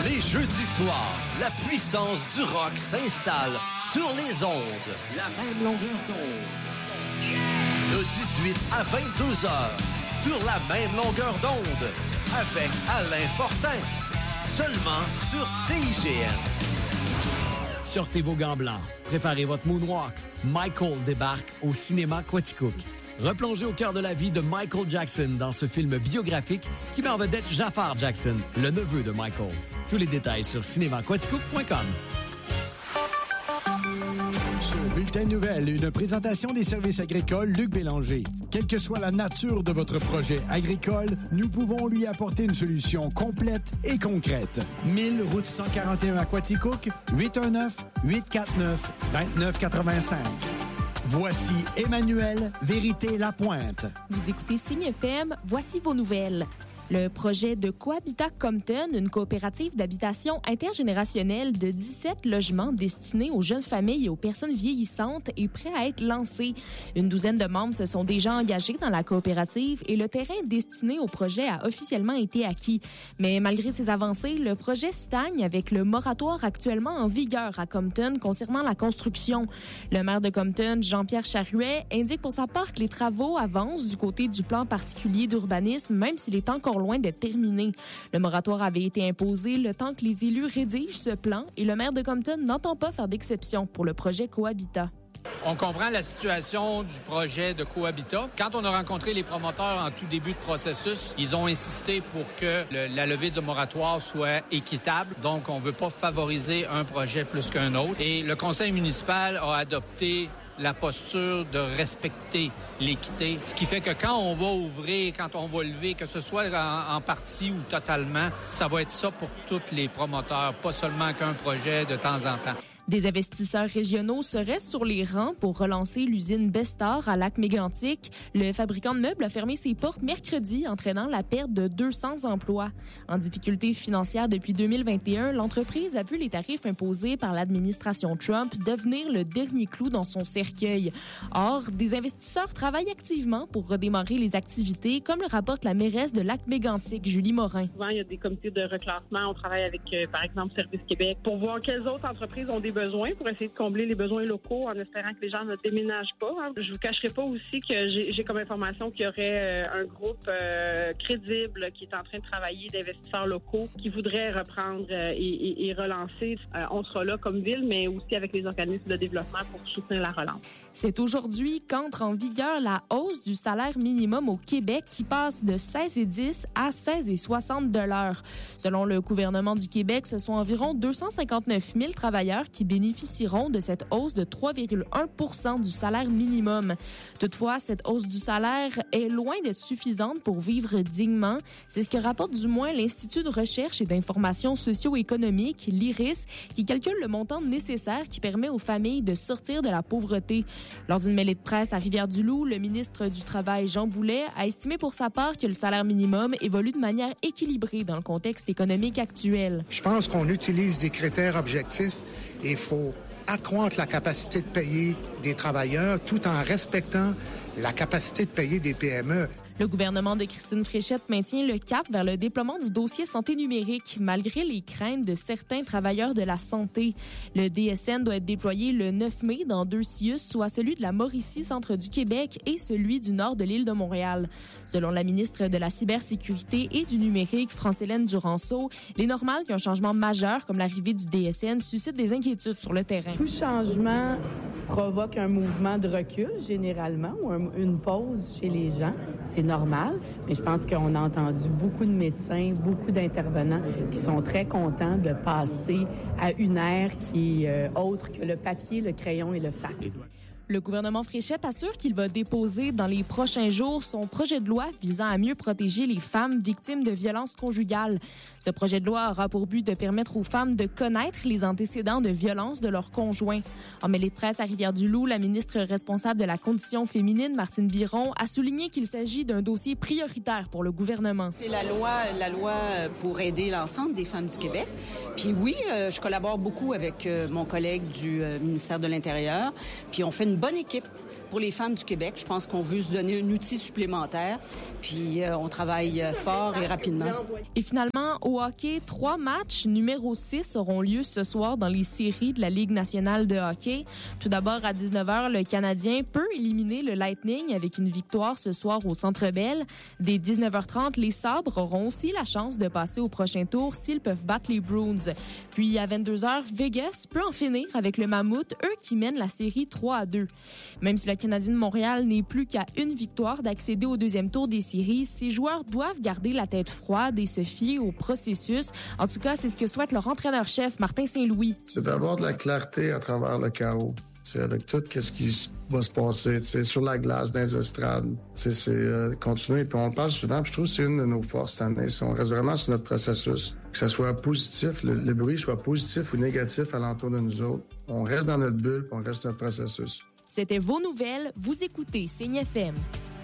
Les jeudis soirs, la puissance du rock s'installe sur les ondes. La même longueur d'onde. De 18 à 22 heures, sur la même longueur d'onde, avec Alain Fortin. Seulement sur CIGN. Sortez vos gants blancs. Préparez votre moonwalk. Michael débarque au cinéma Quaticook. Replongez au cœur de la vie de Michael Jackson dans ce film biographique qui met en vedette Jafar Jackson, le neveu de Michael. Tous les détails sur cinémaquaticook.com. Ce bulletin de nouvelles, une présentation des services agricoles Luc Bélanger. Quelle que soit la nature de votre projet agricole, nous pouvons lui apporter une solution complète et concrète. 1000 route 141 à Quaticook, 819-849-2985. Voici Emmanuel Vérité-Lapointe. Vous écoutez Signe FM, voici vos nouvelles. Le projet de Cohabitat Compton, une coopérative d'habitation intergénérationnelle de 17 logements destinés aux jeunes familles et aux personnes vieillissantes, est prêt à être lancé. Une douzaine de membres se sont déjà engagés dans la coopérative et le terrain destiné au projet a officiellement été acquis. Mais malgré ces avancées, le projet stagne avec le moratoire actuellement en vigueur à Compton concernant la construction. Le maire de Compton, Jean-Pierre Charruet, indique pour sa part que les travaux avancent du côté du plan particulier d'urbanisme, même s'il est encore loin d'être terminé. Le moratoire avait été imposé le temps que les élus rédigent ce plan et le maire de Compton n'entend pas faire d'exception pour le projet Cohabitat. On comprend la situation du projet de Cohabitat. Quand on a rencontré les promoteurs en tout début de processus, ils ont insisté pour que la levée de moratoire soit équitable. Donc, on veut pas favoriser un projet plus qu'un autre. Et le conseil municipal a adopté la posture de respecter l'équité. Ce qui fait que quand on va ouvrir, quand on va lever, que ce soit en partie ou totalement, ça va être ça pour tous les promoteurs, pas seulement qu'un projet de temps en temps. Des investisseurs régionaux seraient sur les rangs pour relancer l'usine Bestar à Lac-Mégantic. Le fabricant de meubles a fermé ses portes mercredi, entraînant la perte de 200 emplois. En difficulté financière depuis 2021, l'entreprise a vu les tarifs imposés par l'administration Trump devenir le dernier clou dans son cercueil. Or, des investisseurs travaillent activement pour redémarrer les activités, comme le rapporte la mairesse de Lac-Mégantic, Julie Morin. Souvent, il y a des comités de reclassement. On travaille avec, par exemple, Service Québec pour voir quelles autres entreprises ont des besoins pour essayer de combler les besoins locaux en espérant que les gens ne déménagent pas. Je vous cacherai pas aussi que j'ai comme information qu'il y aurait un groupe crédible qui est en train de travailler d'investisseurs locaux qui voudraient reprendre et relancer. On sera là comme ville, mais aussi avec les organismes de développement pour soutenir la relance. C'est aujourd'hui qu'entre en vigueur la hausse du salaire minimum au Québec qui passe de 16,10 à 16,60 $. Selon le gouvernement du Québec, ce sont environ 259 000 travailleurs qui bénéficieront de cette hausse de 3,1 % du salaire minimum. Toutefois, cette hausse du salaire est loin d'être suffisante pour vivre dignement. C'est ce que rapporte du moins l'Institut de recherche et d'information socio-économique, l'IRIS, qui calcule le montant nécessaire qui permet aux familles de sortir de la pauvreté. Lors d'une mêlée de presse à Rivière-du-Loup, le ministre du Travail, Jean Boulet, a estimé pour sa part que le salaire minimum évolue de manière équilibrée dans le contexte économique actuel. Je pense qu'on utilise des critères objectifs et il faut accroître la capacité de payer des travailleurs tout en respectant la capacité de payer des PME. Le gouvernement de Christine Fréchette maintient le cap vers le déploiement du dossier santé numérique, malgré les craintes de certains travailleurs de la santé. Le DSN doit être déployé le 9 mai dans 2 CIUS, soit celui de la Mauricie, centre du Québec, et celui du nord de l'île de Montréal. Selon la ministre de la Cybersécurité et du Numérique, France-Hélène Duranceau, il est normal qu'un changement majeur comme l'arrivée du DSN suscite des inquiétudes sur le terrain. Tout changement provoque un mouvement de recul, généralement, ou une pause chez les gens. C'est normal, mais je pense qu'on a entendu beaucoup de médecins, beaucoup d'intervenants qui sont très contents de passer à une ère qui est autre que le papier, le crayon et le fax. Le gouvernement Fréchette assure qu'il va déposer dans les prochains jours son projet de loi visant à mieux protéger les femmes victimes de violences conjugales. Ce projet de loi aura pour but de permettre aux femmes de connaître les antécédents de violences de leurs conjoints. En mêlée de presse à Rivière-du-Loup, la ministre responsable de la condition féminine, Martine Biron, a souligné qu'il s'agit d'un dossier prioritaire pour le gouvernement. C'est la loi pour aider l'ensemble des femmes du Québec. Puis oui, je collabore beaucoup avec mon collègue du ministère de l'Intérieur. Puis on fait une bonne équipe pour les femmes du Québec. Je pense qu'on veut se donner un outil supplémentaire, puis on travaille fort et rapidement. Et finalement, au hockey, 3 matchs numéro 6 auront lieu ce soir dans les séries de la Ligue nationale de hockey. Tout d'abord, à 19h, le Canadien peut éliminer le Lightning avec une victoire ce soir au Centre Bell. Dès 19h30, les Sabres auront aussi la chance de passer au prochain tour s'ils peuvent battre les Bruins. Puis, à 22h, Vegas peut en finir avec le Mammouth, eux qui mènent la série 3-2. Même si le Canadien de Montréal n'est plus qu'à une victoire d'accéder au deuxième tour des séries, ses joueurs doivent garder la tête froide et se fier au processus. En tout cas, c'est ce que souhaite leur entraîneur-chef, Martin Saint-Louis. C'est d'avoir de la clarté à travers le chaos. Avec tout ce qui va se passer sur la glace, dans les estrades. C'est continuer. Puis on parle souvent, puis je trouve que c'est une de nos forces cette année. On reste vraiment sur notre processus. Que ça soit positif, le bruit soit positif ou négatif alentour de nous autres. On reste dans notre bulle, puis on reste dans notre processus. C'était vos nouvelles. Vous écoutez CIGN FM.